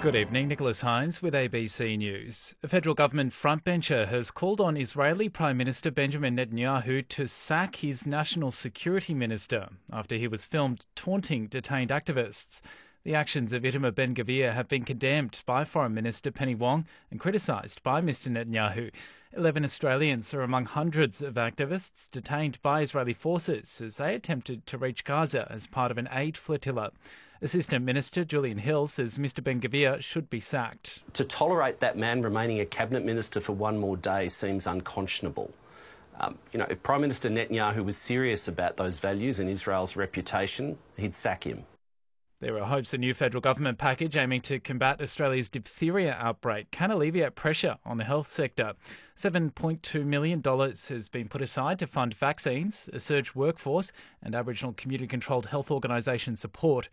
Good evening, Nicholas Hines with ABC News. A federal government frontbencher has called on Israeli Prime Minister Benjamin Netanyahu to sack his national security minister after he was filmed taunting detained activists. The actions of Itamar Ben-Gvir have been condemned by Foreign Minister Penny Wong and criticised by Mr Netanyahu. 11 Australians are among hundreds of activists detained by Israeli forces as they attempted to reach Gaza as part of an aid flotilla. Assistant Minister Julian Hill says Mr Ben-Gvir should be sacked. To tolerate that man remaining a cabinet minister for one more day seems unconscionable. If Prime Minister Netanyahu was serious about those values and Israel's reputation, he'd sack him. There are hopes a new federal government package aiming to combat Australia's diphtheria outbreak can alleviate pressure on the health sector. $7.2 million has been put aside to fund vaccines, a surge workforce and Aboriginal community-controlled health organisation support.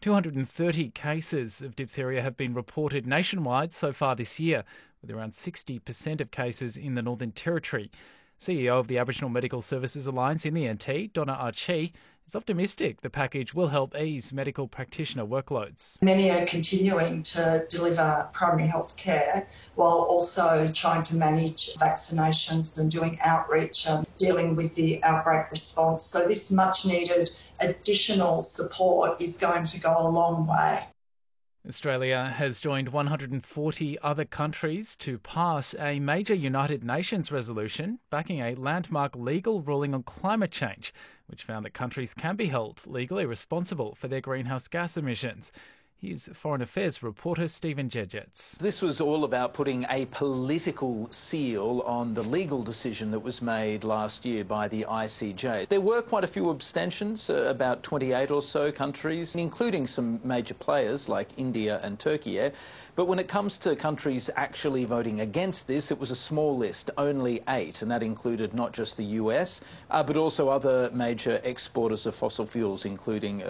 230 cases of diphtheria have been reported nationwide so far this year, with around 60% of cases in the Northern Territory. CEO of the Aboriginal Medical Services Alliance in the NT, Donna Archie, is optimistic the package will help ease medical practitioner workloads. Many are continuing to deliver primary health care while also trying to manage vaccinations and doing outreach and dealing with the outbreak response. So this much needed additional support is going to go a long way. Australia has joined 140 other countries to pass a major United Nations resolution backing a landmark legal ruling on climate change, which found that countries can be held legally responsible for their greenhouse gas emissions. Here's Foreign Affairs reporter Stephen Jedgetts. This was all about putting a political seal on the legal decision that was made last year by the ICJ. There were quite a few abstentions, about 28 or so countries, including some major players like India and Turkey. But when it comes to countries actually voting against this, it was a small list, only 8, and that included not just the US, but also other major exporters of fossil fuels, including